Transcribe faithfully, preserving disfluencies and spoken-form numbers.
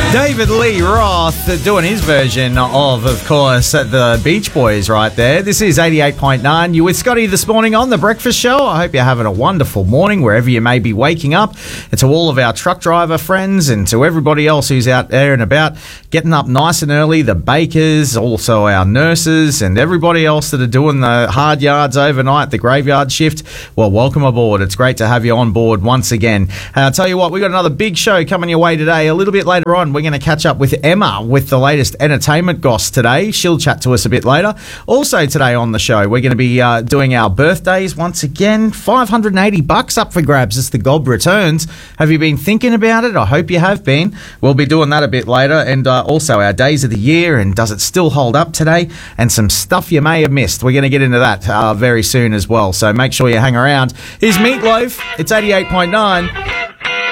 David Lee Roth doing his version of, of course, the Beach Boys right there. This is eighty-eight point nine. You with Scotty this morning on The Breakfast Show. I hope you're having a wonderful morning wherever you may be waking up. And to all of our truck driver friends and to everybody else who's out there and about getting up nice and early, the bakers, also our nurses and everybody else that are doing the hard yards overnight, the graveyard shift. Well, welcome aboard. It's great to have you on board once again. Uh, I'll tell you what, we've got another big show coming your way today. A little bit later on, we're going to catch up with Emma with the latest entertainment goss today. She'll chat to us a bit later. Also today on the show, we're going to be uh, doing our birthdays once again. five hundred eighty bucks up for grabs as the gob returns. Have you been thinking about it? I hope you have been. We'll be doing that a bit later. And uh, also our days of the year and does it still hold up today? And some stuff you may have missed. We're going to get into that uh, very soon as well. So make sure you hang around. Here's Meatloaf. It's eighty-eight point nine.